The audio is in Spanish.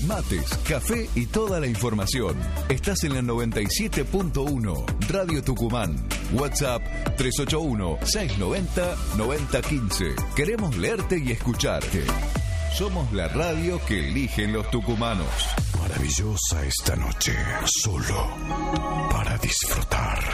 mates, café y toda la información. Estás en la 97.1 Radio Tucumán. WhatsApp 381-690-9015. Queremos leerte y escucharte. Somos la radio que eligen los tucumanos. Maravillosa esta noche, solo para disfrutar.